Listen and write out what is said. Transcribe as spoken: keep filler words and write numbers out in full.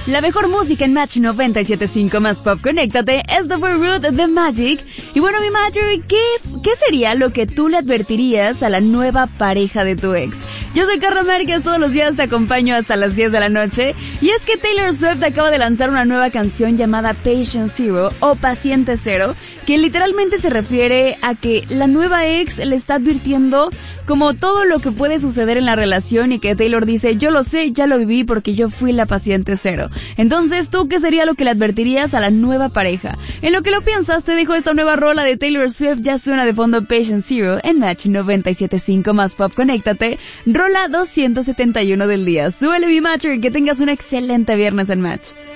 La mejor música en Match noventa y siete punto cinco más pop, conéctate, es The Root de Magic. Y bueno, mi Magic, ¿qué, ¿qué sería lo que tú le advertirías a la nueva pareja de tu ex? Yo soy Carla Márquez, todos los días te acompaño hasta las diez de la noche. Y es que Taylor Swift acaba de lanzar una nueva canción llamada Patient Zero o Paciente Cero, que literalmente se refiere a que la nueva ex le está advirtiendo como todo lo que puede suceder en la relación y que Taylor dice, yo lo sé, ya lo viví porque yo fui la paciente cero. Entonces, ¿tú qué sería lo que le advertirías a la nueva pareja? En lo que lo piensas, te dejo esta nueva rola de Taylor Swift, ya suena de fondo Patient Zero en Match noventa y siete punto cinco más pop, conéctate, rola doscientos setenta y uno del día. Súbele mi Match y que tengas un excelente viernes en Match.